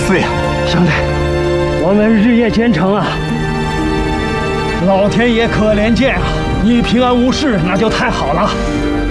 思呀？ 兄弟，我们日夜兼程啊，老天爷可怜见啊！你平安无事，那就太好了。